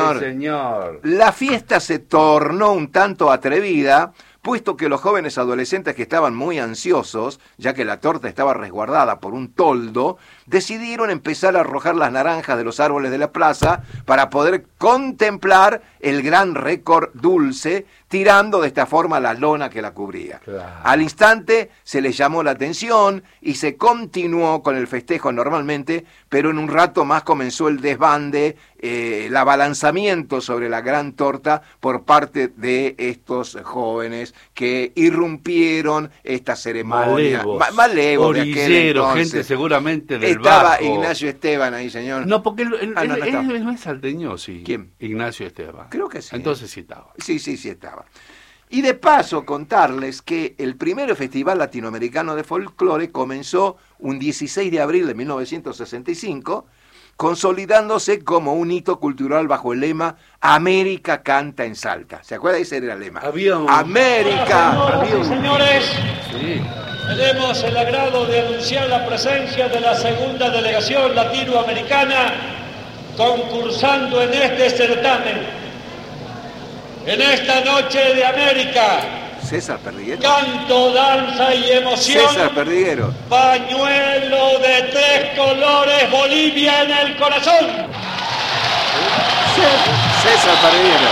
señor. Sí, señor. La fiesta se tornó un tanto atrevida, puesto que los jóvenes adolescentes que estaban muy ansiosos, ya que la torta estaba resguardada por un toldo, decidieron empezar a arrojar las naranjas de los árboles de la plaza para poder contemplar el gran récord dulce, tirando de esta forma la lona que la cubría. Claro. Al instante se les llamó la atención y se continuó con el festejo normalmente, pero en un rato más comenzó el desbande, el abalanzamiento sobre la gran torta por parte de estos jóvenes que irrumpieron esta ceremonia. Malevos de aquel orillero, entonces. gente seguramente del Estaba Bajo. Ignacio Esteban ahí, señor. No, porque él estaba. no es salteño, sí. ¿Quién? Ignacio Esteban. Creo que sí. Entonces sí estaba. Sí estaba. Y de paso contarles que el primer Festival Latinoamericano de Folclore comenzó un 16 de abril de 1965, consolidándose como un hito cultural bajo el lema América canta en Salta. ¿Se acuerda? Ese era el lema. ¡América! Señores, Sí. tenemos el agrado de anunciar la presencia de la segunda delegación latinoamericana concursando en este certamen. En esta noche de América, César Perdiguero. canto, danza y emoción, César Perdiguero. pañuelo de 3 colores, Bolivia en el corazón. César Perdiguero.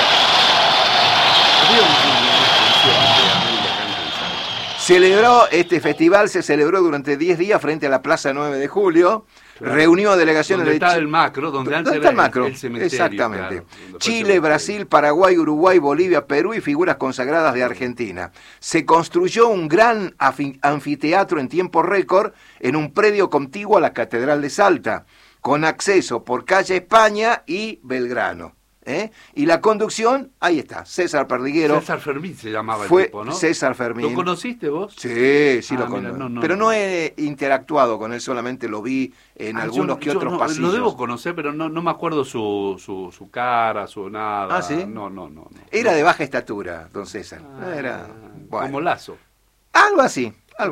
Este festival se celebró durante 10 días frente a la Plaza 9 de Julio. Claro. Reunió a delegaciones donde de está el macro, donde antes está el macro, el cementerio. exactamente. Claro, Chile, Brasil, Paraguay, Uruguay, Bolivia, Perú y figuras consagradas de Argentina. Se construyó un gran anfiteatro en tiempo récord en un predio contiguo a la Catedral de Salta, con acceso por calle España y Belgrano. Y la conducción, ahí está, César Perdiguero. César Fermín se llamaba fue el tipo, ¿no? César Fermín. ¿Lo conociste vos? Sí, lo mira, conozco. Pero no he interactuado con él, solamente lo vi en algunos que otros pasillos. Lo debo conocer, pero no me acuerdo su cara, su nada. ¿Ah, sí? No. Era de baja estatura, don César. Era como Lazo. Algo así.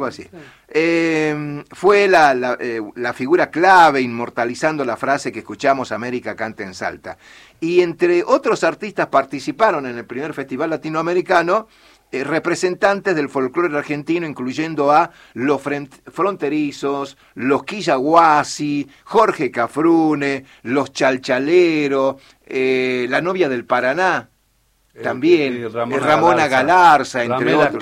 Fue la figura clave inmortalizando la frase que escuchamos, América canta en Salta. Y entre otros artistas participaron en el primer festival latinoamericano representantes del folclore argentino, incluyendo a los Fronterizos, los Quillahuasi, Jorge Cafrune, los Chalchaleros, la novia del Paraná, también Ramona Galarza, entre otros.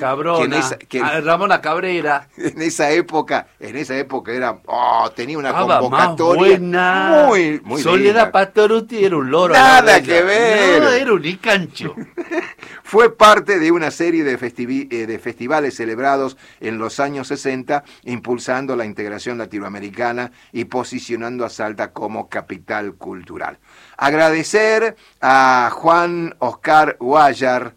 Ramona Cabrera. En esa época era tenía una convocatoria buena. muy Soledad linda. Pastoruti era un loro. Nada que ver. No, era un icancho. Fue parte de una serie de festivales celebrados en los años 60, impulsando la integración latinoamericana y posicionando a Salta como capital cultural. Agradecer a Juan Oscar Guayar,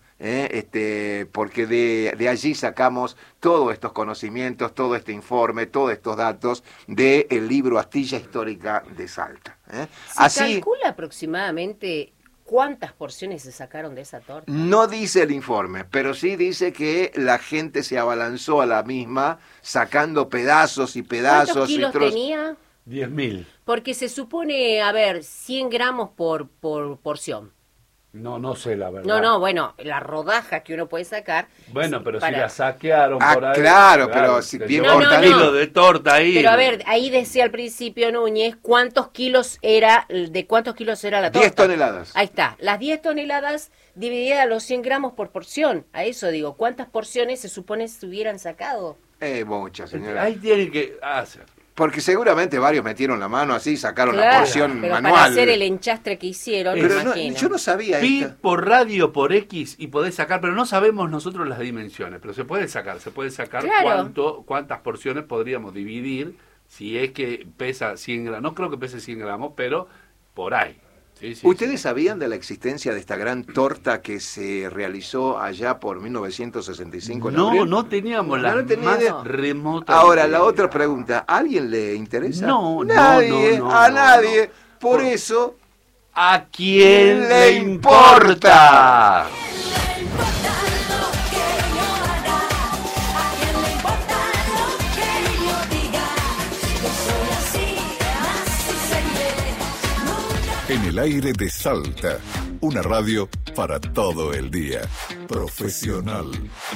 porque de allí sacamos todos estos conocimientos, todo este informe, todos estos datos del libro Astilla Histórica de Salta. ¿Se calcula aproximadamente cuántas porciones se sacaron de esa torta? No dice el informe, pero sí dice que la gente se abalanzó a la misma, sacando pedazos y pedazos. ¿Cuántos kilos tenía? 10.000. Porque se supone, 100 gramos por porción. No sé la verdad. No, bueno, la rodaja que uno puede sacar. Bueno, pero si la saquearon por ahí. Claro, pero si bien cortadito. Kilo de torta ahí. Pero ahí decía al principio Núñez, ¿de cuántos kilos era la torta? 10 toneladas. Ahí está, las 10 toneladas divididas a los 100 gramos por porción. A eso digo, ¿cuántas porciones se supone se hubieran sacado? Muchas, señora. Ahí tienen que hacer. Porque seguramente varios metieron la mano así, sacaron la porción pero manual. Para hacer el enchastre que hicieron, pero yo no sabía esto. Por radio, por X, y podés sacar, pero no sabemos nosotros las dimensiones, pero se puede sacar claro. cuántas porciones podríamos dividir, si es que pesa 100 gramos, no creo que pese 100 gramos, pero por ahí. Sí, ¿Ustedes sabían de la existencia de esta gran torta que se realizó allá por 1965? No teníamos la más remota. Ahora, la otra pregunta, ¿a alguien le interesa? Nadie. A nadie. Por eso, ¿a quién le importa? En el aire de Salta, Una radio para todo el día. Profesional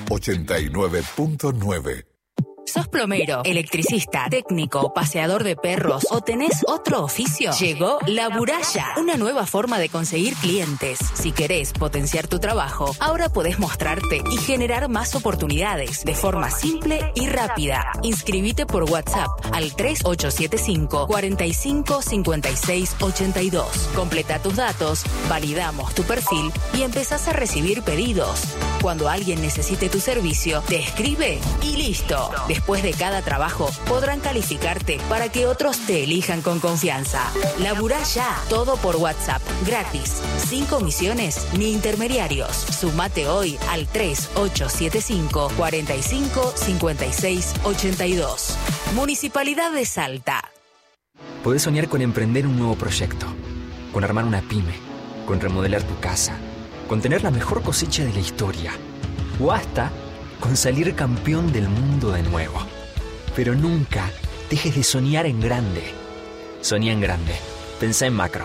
89.9. ¿Sos plomero, electricista, técnico, paseador de perros o tenés otro oficio? Llegó La Buralla, una nueva forma de conseguir clientes. Si querés potenciar tu trabajo, ahora podés mostrarte y generar más oportunidades de forma simple y rápida. Inscribite por WhatsApp al 3875 45 56 82. Completa tus datos, validamos tu perfil y empezás a recibir pedidos. Cuando alguien necesite tu servicio, te escribe y listo. Después de cada trabajo, podrán calificarte para que otros te elijan con confianza. Laburá ya, todo por WhatsApp, gratis, sin comisiones ni intermediarios. Sumate hoy al 3875 45 56 82. Municipalidad de Salta. Podés soñar con emprender un nuevo proyecto, con armar una pyme, con remodelar tu casa, con tener la mejor cosecha de la historia, o hasta con salir campeón del mundo de nuevo. Pero nunca dejes de soñar en grande. Soñá en grande. Pensá en macro.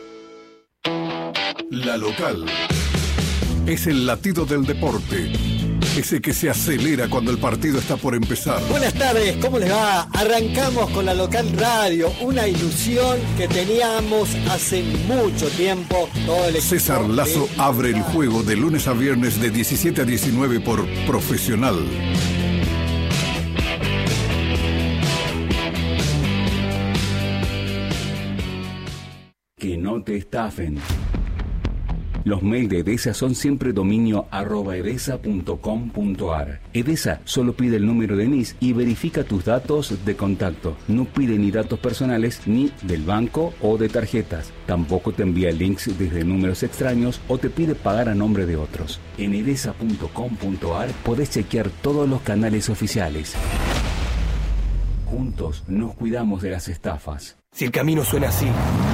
La Local es el latido del deporte. Ese que se acelera cuando el partido está por empezar. Buenas tardes, ¿cómo les va? Arrancamos con La Local Radio, una ilusión que teníamos hace mucho tiempo. Todo el César Lazo abre el juego de lunes a viernes de 17 a 19 por Profesional. Que no te estafen. Los mails de Edesa son siempre dominio @edesa.com.ar. Edesa solo pide el número de NIS y verifica tus datos de contacto. No pide ni datos personales ni del banco o de tarjetas. Tampoco te envía links desde números extraños o te pide pagar a nombre de otros. En edesa.com.ar podés chequear todos los canales oficiales. Juntos nos cuidamos de las estafas. Si el camino suena así,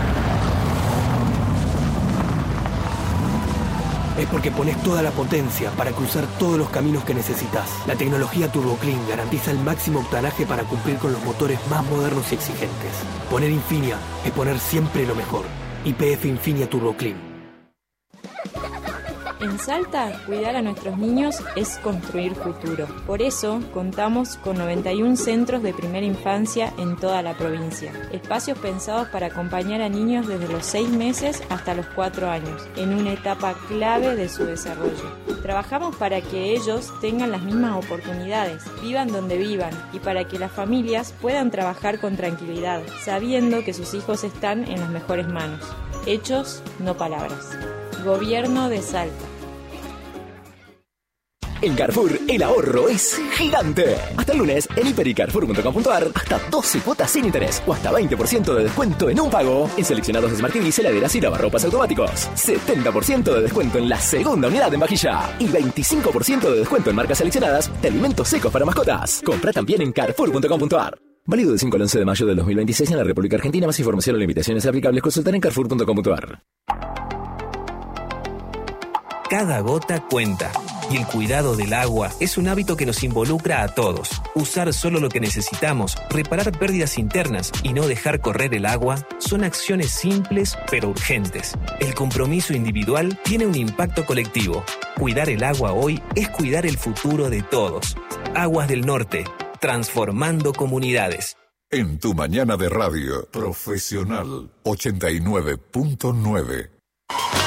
es porque pones toda la potencia para cruzar todos los caminos que necesitas. La tecnología Turbo Clean garantiza el máximo octanaje para cumplir con los motores más modernos y exigentes. Poner Infinia es poner siempre lo mejor. YPF Infinia Turbo Clean. En Salta, cuidar a nuestros niños es construir futuro. Por eso, contamos con 91 centros de primera infancia en toda la provincia. Espacios pensados para acompañar a niños desde los 6 meses hasta los 4 años, en una etapa clave de su desarrollo. Trabajamos para que ellos tengan las mismas oportunidades, vivan donde vivan, y para que las familias puedan trabajar con tranquilidad, sabiendo que sus hijos están en las mejores manos. Hechos, no palabras. Gobierno de Salta. En Carrefour, el ahorro es gigante. Hasta el lunes, en hiper.carrefour.com.ar, hasta 12 cuotas sin interés o hasta 20% de descuento en un pago en seleccionados Smart TVs, heladeras y lavarropas automáticos. 70% de descuento en la segunda unidad en vajilla y 25% de descuento en marcas seleccionadas de alimentos secos para mascotas. Compra también en carrefour.com.ar. Válido del 5 al 11 de mayo del 2026 en la República Argentina. Más información o limitaciones aplicables consultar en carrefour.com.ar. Cada gota cuenta. Y el cuidado del agua es un hábito que nos involucra a todos. Usar solo lo que necesitamos, reparar pérdidas internas y no dejar correr el agua son acciones simples pero urgentes. El compromiso individual tiene un impacto colectivo. Cuidar el agua hoy es cuidar el futuro de todos. Aguas del Norte, transformando comunidades. En tu mañana de radio, Profesional 89.9.